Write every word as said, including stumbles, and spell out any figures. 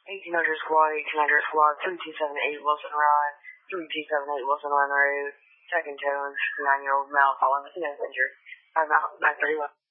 eighteen hundred squad, eighteen hundred squad, three two seven eight Wilson Run, three two seven eight Wilson Run Road, second tone, nine-year-old male following the injured. I'm out, nine thirty-one.